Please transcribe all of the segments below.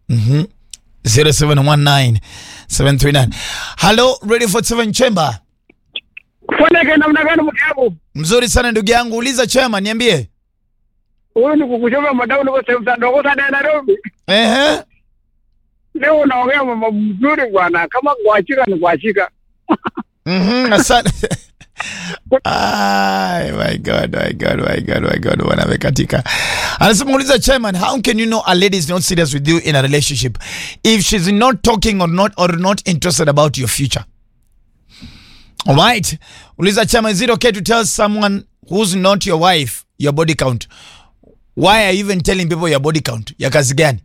0719-739. Hello, ready for 7 chamber. Fanya namna gani mkiabu? Mzuri sana ndugu yangu, uliza chema niambie. Wewe ni kukushoma madao niko sehemu ndogo sana Nairobi. Leo unaongea mambo mzuri bwana, kama kuachika ni kuachika. Asante. My God, wanamekatika. Anasema uliza chairman, how can you know a lady is not serious with you in a relationship if she's not talking or not interested about your future? All right. Uliza chairman, is it okay to tell someone who's not your wife your body count? Why are you even telling people your body count? Ya kazi gani?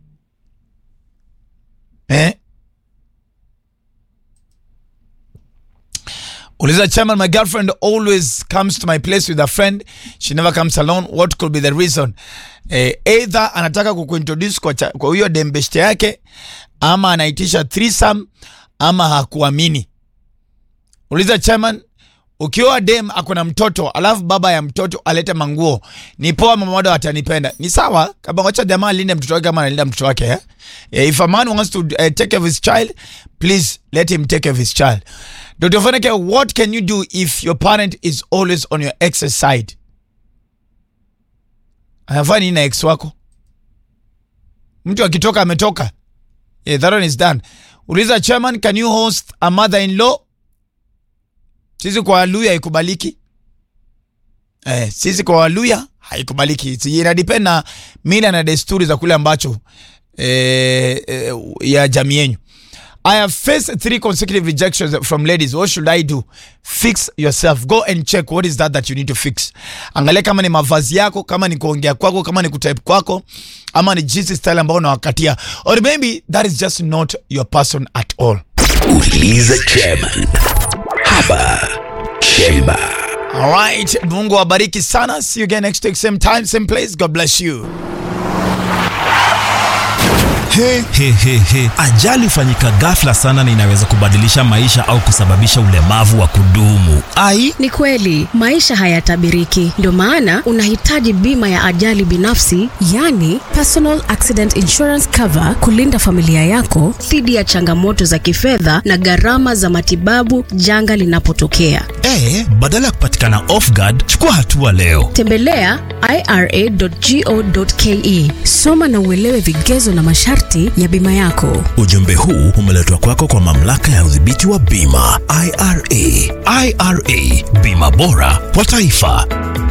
Uliza chairman, my girlfriend always comes to my place with a friend. She never comes alone. What could be the reason? Either anataka kukuintroduce kwa huyo dembeshte yake, ama anaitisha threesome, ama hakuamini. Uliza chairman, ukiwa dem akona mtoto alafu baba ya mtoto alete manguo, ni poa mama wado atanipenda. Ni sawa kama wacha jamaa alinde mtoto wake kama analinda mtoto wake. If a man wants to take care of his child, please let him take care of his child. Dr. Faneke, what can you do if your parent is always on your ex's side? Anafanya na ex wako. Mtu akitoka ametoka. That one is done. Uliza chairman, can you host a mother-in-law? Sisi kwa Waluya haikubaliki. Sisi kwa Waluya haikubaliki. Ina depend na mila na desturi za kule ambacho ya jamii yenu. I have faced 3 consecutive rejections from ladies. What should I do? Fix yourself. Go and check what is that you need to fix. Angalia kama ni mavazi yako, kama ni kuongea kwako, kama ni kutype kwako, ama ni jinsi style ambao unawakatia. Or maybe that is just not your person at all. Uliza chairman. Hapa Chemba. All right. Mungu wabariki sana. See you again next week, same time, same place. God bless you. Ajali hufanyika ghafla sana na inaweza kubadilisha maisha au kusababisha ulemavu wa kudumu. Ni kweli, maisha hayatabiriki. Ndio maana unahitaji bima ya ajali binafsi, yani personal accident insurance cover, kulinda familia yako dhidi ya changamoto za kifedha na gharama za matibabu janga linapotokea. Badala ya kupatikana off guard, chukua hatua leo. Tembelea ira.go.ke. Soma na uelewe vigezo na masharti ya bima yako. Ujumbe huu umeletwa kwako kwa mamlaka ya udhibiti wa bima IRA. IRA, bima bora kwa taifa.